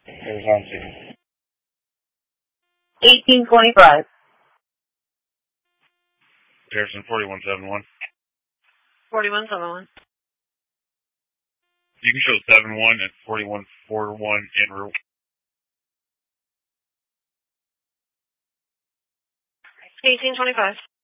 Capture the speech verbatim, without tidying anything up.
There's one two. eighteen twenty-five. Harrison forty-one seventy-one. forty-one seventy-one. You can show seven one at forty-one forty-one en route. eighteen twenty-five.